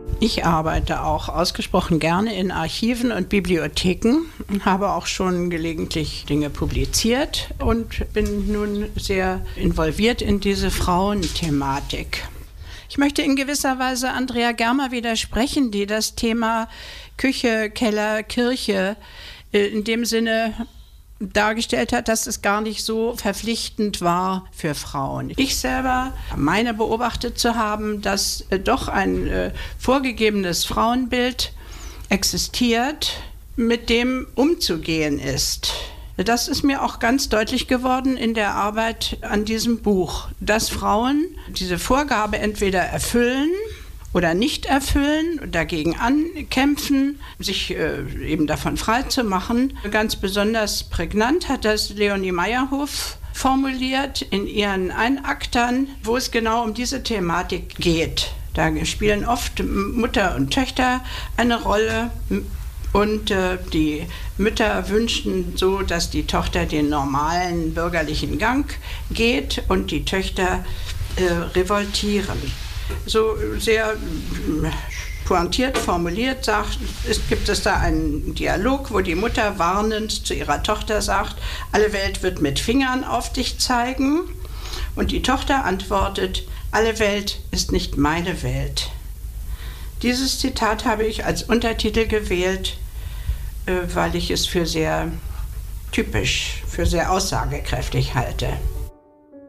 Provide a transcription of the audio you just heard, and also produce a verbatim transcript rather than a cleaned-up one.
Ich arbeite auch ausgesprochen gerne in Archiven und Bibliotheken, habe auch schon gelegentlich Dinge publiziert und bin nun sehr involviert in diese Frauenthematik. Ich möchte in gewisser Weise Andrea Germer widersprechen, die das Thema Küche, Keller, Kirche in dem Sinne dargestellt hat, dass es gar nicht so verpflichtend war für Frauen. Ich selber meine beobachtet zu haben, dass äh, doch ein äh, vorgegebenes Frauenbild existiert, mit dem umzugehen ist. Das ist mir auch ganz deutlich geworden in der Arbeit an diesem Buch, dass Frauen diese Vorgabe entweder erfüllen oder nicht erfüllen, dagegen ankämpfen, sich äh, eben davon frei zu machen. Ganz besonders prägnant hat das Leonie Meyerhof formuliert in ihren Einaktern, wo es genau um diese Thematik geht. Da spielen oft Mutter und Töchter eine Rolle und äh, die Mütter wünschen so, dass die Tochter den normalen bürgerlichen Gang geht und die Töchter äh, revoltieren. So sehr pointiert formuliert sagt, es gibt es da einen Dialog, wo die Mutter warnend zu ihrer Tochter sagt, alle Welt wird mit Fingern auf dich zeigen. Und die Tochter antwortet, alle Welt ist nicht meine Welt. Dieses Zitat habe ich als Untertitel gewählt, weil ich es für sehr typisch, für sehr aussagekräftig halte.